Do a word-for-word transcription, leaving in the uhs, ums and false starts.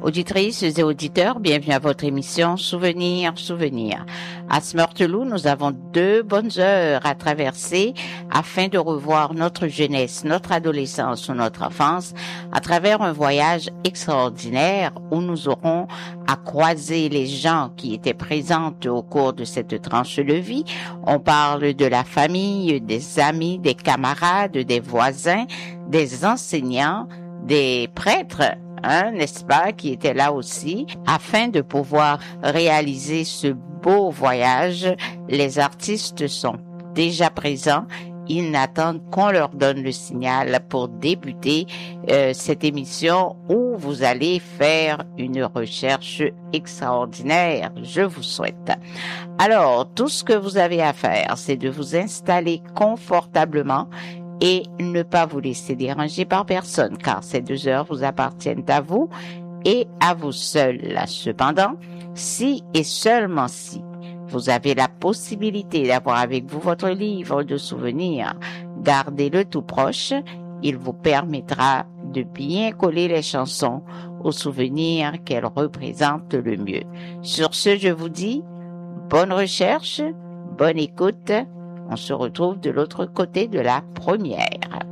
Auditrices et auditeurs, bienvenue à votre émission Souvenirs, Souvenirs. À Smurtelou, nous avons deux bonnes heures à traverser afin de revoir notre jeunesse, notre adolescence ou notre enfance à travers un voyage extraordinaire où nous aurons à croiser les gens qui étaient présents au cours de cette tranche de vie. On parle de la famille, des amis, des camarades, des voisins, des enseignants, des prêtres, hein, n'est-ce pas, qui étaient là aussi, afin de pouvoir réaliser ce beau voyage. Les artistes sont déjà présents. Ils n'attendent qu'on leur donne le signal pour débuter euh, cette émission où vous allez faire une recherche extraordinaire. Je vous souhaite. Alors, tout ce que vous avez à faire, c'est de vous installer confortablement et ne pas vous laisser déranger par personne, car ces deux heures vous appartiennent à vous et à vous seuls. Cependant, si et seulement si vous avez la possibilité d'avoir avec vous votre livre de souvenirs, gardez-le tout proche. Il vous permettra de bien coller les chansons aux souvenirs qu'elles représentent le mieux. Sur ce, je vous dis bonne recherche, bonne écoute. On se retrouve de l'autre côté de la première.